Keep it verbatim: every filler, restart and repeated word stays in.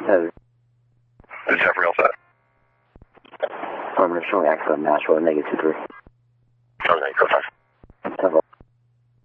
Over. Is Jeffrey all set? Affirmative, showing access on Nashville, negative two three.